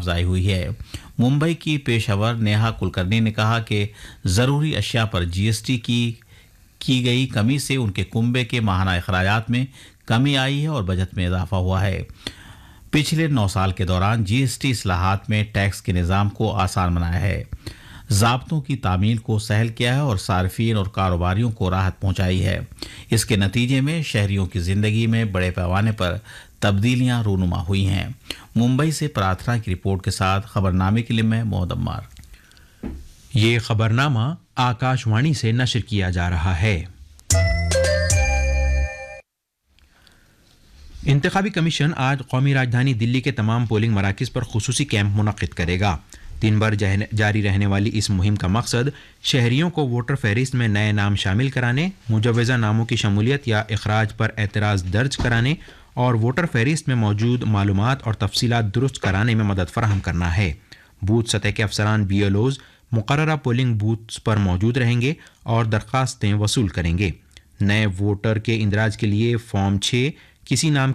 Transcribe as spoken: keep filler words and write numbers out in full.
अफजाई हुई है। मुंबई की पेशेवर नेहा कुलकर्णी ने कहा कि ज़रूरी अशिया पर जीएसटी की की गई कमी से उनके कुंबे के माहाना अखराजात में कमी आई है और बजट में इजाफा हुआ है। पिछले नौ साल के दौरान जीएसटी इस्लाहात में टैक्स के निज़ाम को आसान बनाया है, ज़ाब्तों की तामील को सहल किया है और सार्फिन और कारोबारियों को राहत पहुंचाई है। इसके नतीजे में शहरियों की ज़िंदगी में बड़े पैमाने पर तब्दीलियां रूनुमा हुई हैं। मुंबई से प्रार्थना की रिपोर्ट के साथ खबरनामे के लिए मैं मोहम्मद अम्मार। ये खबरनामा आकाशवाणी से नशर किया जा रहा है। इंतखाबी कमीशन आज कौमी राजधानी दिल्ली के तमाम पोलिंग मराकज़ पर खुसूसी कैंप मुनक़िद करेगा। दिन भर जारी रहने वाली इस मुहिम का मकसद शहरियों को वोटर फहरिस्त में नए नाम शामिल कराने, मुजव्वज़ा नामों की शमूलियत या इखराज पर एतराज़ दर्ज कराने और वोटर फहरिस्त में मौजूद मालूमात और तफसीलात दुरुस्त कराने में मदद फराहम करना है। बूथ सतह के अफसरान B L Os मुकर्ररा polling booths पर मौजूद रहेंगे और दरख्वास्तें वसूल करेंगे। नए वोटर के इंदराज के लिए फॉर्म छः किसी नाम